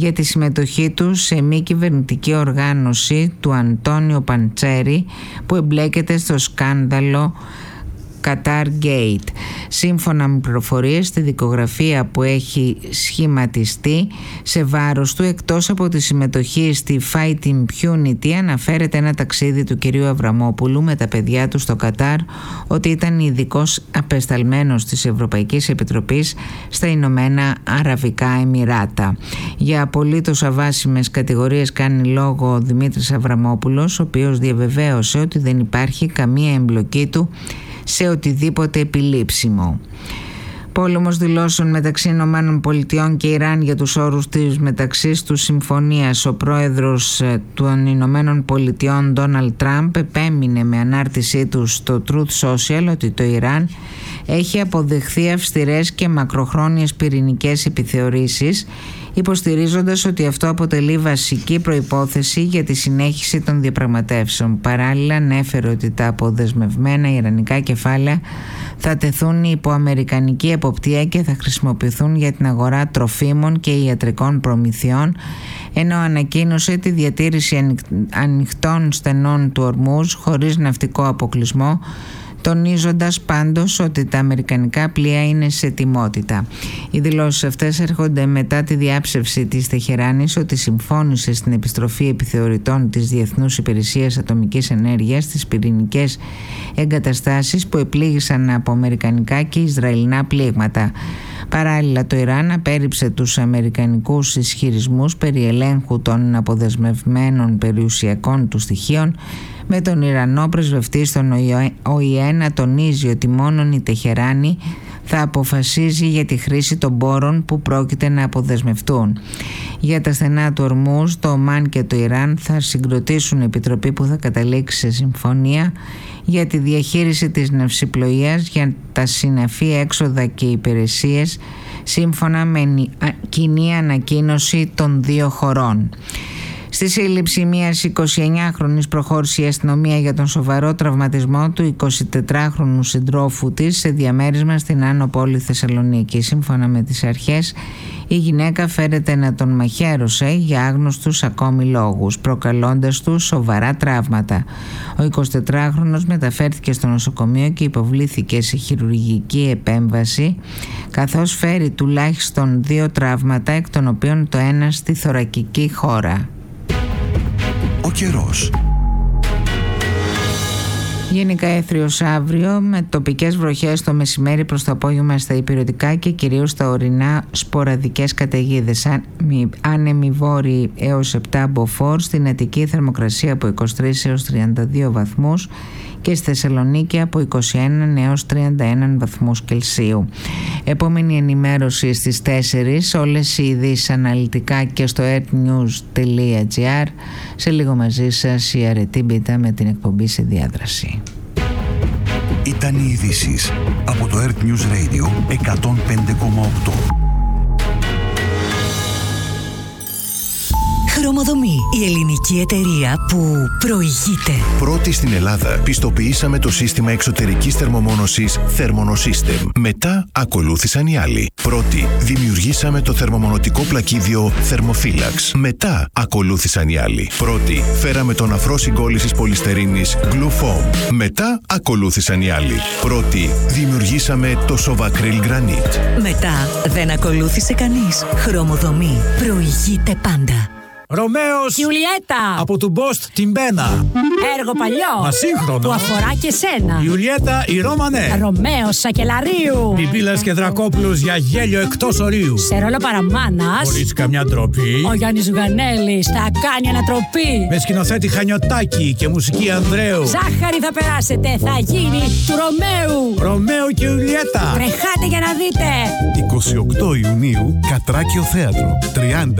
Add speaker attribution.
Speaker 1: για τη συμμετοχή του σε μη κυβερνητική οργάνωση του Αντώνιο Παντσέρη που εμπλέκεται στο σκάνδαλο Qatar Gate. Σύμφωνα με πληροφορίες, στη δικογραφία που έχει σχηματιστεί σε βάρος του, εκτός από τη συμμετοχή στη Fight Impunity, αναφέρεται ένα ταξίδι του κυρίου Αβραμόπουλου με τα παιδιά του στο Κατάρ, ότι ήταν ειδικός απεσταλμένος της Ευρωπαϊκής Επιτροπής στα Ηνωμένα Αραβικά Εμιράτα. Για απολύτως αβάσιμες κατηγορίες κάνει λόγο ο Δημήτρης Αβραμόπουλος, ο οποίος διαβεβαίωσε ότι δεν υπάρχει καμία εμπλοκή του σε οτιδήποτε επιλήψιμο. Πόλεμος δηλώσεων μεταξύ ΗΠΑ και Ιράν για τους όρους της μεταξύ τους συμφωνίας. Ο πρόεδρος των ΗΠΑ, Ντόναλντ Τραμπ, επέμεινε με ανάρτησή του στο Truth Social ότι το Ιράν έχει αποδεχθεί αυστηρές και μακροχρόνιες πυρηνικές επιθεωρήσεις, υποστηρίζοντας ότι αυτό αποτελεί βασική προϋπόθεση για τη συνέχιση των διαπραγματεύσεων. Παράλληλα, ανέφερε ότι τα αποδεσμευμένα ιρανικά κεφάλαια θα τεθούν υπό αμερικανική εποπτεία και θα χρησιμοποιηθούν για την αγορά τροφίμων και ιατρικών προμηθειών, ενώ ανακοίνωσε τη διατήρηση ανοιχτών στενών του Ορμούζ χωρίς ναυτικό αποκλεισμό, τονίζοντας πάντως ότι τα αμερικανικά πλοία είναι σε ετοιμότητα. Οι δηλώσεις αυτές έρχονται μετά τη διάψευση της Τεχεράνης ότι συμφώνησε στην επιστροφή επιθεωρητών της Διεθνούς Υπηρεσίας Ατομικής Ενέργειας στις πυρηνικές εγκαταστάσεις που επλήγησαν από αμερικανικά και ισραηλινά πλήγματα. Παράλληλα, το Ιράν απέρριψε τους αμερικανικούς ισχυρισμούς περί ελέγχου των αποδεσμευμένων περιουσιακών του στοιχείων, με τον Ιρανό πρεσβευτή στον ΟΗΕ να τονίζει ότι μόνον η Τεχεράνη θα αποφασίζει για τη χρήση των πόρων που πρόκειται να αποδεσμευτούν. Για τα στενά του Ορμούζ, το Ομάν και το Ιράν θα συγκροτήσουν επιτροπή που θα καταλήξει σε συμφωνία για τη διαχείριση της ναυσιπλοείας για τα συναφή έξοδα και υπηρεσίες, σύμφωνα με κοινή ανακοίνωση των δύο χωρών. Στη σύλληψη μιας 29χρονης προχώρησε η αστυνομία για τον σοβαρό τραυματισμό του 24χρονου συντρόφου της σε διαμέρισμα στην Άνω Πόλη Θεσσαλονίκη. Σύμφωνα με τις αρχές, η γυναίκα φέρεται να τον μαχαίρωσε για άγνωστους ακόμη λόγους, προκαλώντας του σοβαρά τραύματα. Ο 24χρονος μεταφέρθηκε στο νοσοκομείο και υποβλήθηκε σε χειρουργική επέμβαση, καθώς φέρει τουλάχιστον 2 τραύματα, εκ των οποίων το ένα στη θωρακική χώρα.
Speaker 2: Ο καιρός.
Speaker 1: Γενικά έθριος αύριο, με τοπικές βροχές το μεσημέρι προς το απόγευμα στα ηπειρωτικά και κυρίως στα ορεινά σποραδικές καταιγίδες. Άνεμοι βόρειοι έως 7 μποφόρ, στην Αττική θερμοκρασία από 23 έως 32 βαθμούς και στη Θεσσαλονίκη από 21 έως 31 βαθμούς Κελσίου. Επόμενη ενημέρωση στις 4, όλες οι ειδήσεις αναλυτικά και στο earthnews.gr. Σε λίγο μαζί σας η Αρετή Μπίτα με την εκπομπή σε διάδραση.
Speaker 2: Ήταν οι ειδήσεις από το Earth News Radio 105,8.
Speaker 3: Χρωμοδομή, η ελληνική εταιρεία που προηγείται.
Speaker 4: Πρώτη στην Ελλάδα πιστοποιήσαμε το σύστημα εξωτερικής θερμομόνωσης Thermonosystem. Μετά ακολούθησαν οι άλλοι. Πρώτη δημιουργήσαμε το θερμομονωτικό πλακίδιο Thermophilax. Μετά ακολούθησαν οι άλλοι. Πρώτη φέραμε τον αφρό συγκόλλησης πολυστερίνης Glufoam. Μετά ακολούθησαν οι άλλοι. Πρώτη δημιουργήσαμε το Sovacryl Granite.
Speaker 3: Μετά δεν ακολούθησε κανείς. Χρωμοδομή, προηγείται πάντα.
Speaker 5: Ρωμαίος
Speaker 6: Ιουλιέτα
Speaker 5: από του Μπόστ την Μπένα.
Speaker 6: Έργο παλιό
Speaker 5: Μα σύγχρονο
Speaker 6: που αφορά και σένα.
Speaker 5: Ιουλιέτα η Ρώμανε.
Speaker 6: Ρωμαίος Σακελαρίου.
Speaker 5: Πιπίλας και Δρακόπουλος για γέλιο εκτός ορίου.
Speaker 6: Σε ρόλο παραμάνας,
Speaker 5: χωρίς καμιά ντροπή,
Speaker 6: ο Γιάννης Ζουγανέλης θα κάνει ανατροπή.
Speaker 5: με σκηνοθέτη Χανιωτάκη και μουσική Ανδρέου.
Speaker 6: Ζάχαρη θα περάσετε, θα γίνει του Ρωμαίου.
Speaker 5: Ρωμαίο και Ιουλιέτα.
Speaker 6: Τρεχάτε για να δείτε.
Speaker 7: 28 Ιουνίου, Κατράκιο Θέατρο. 30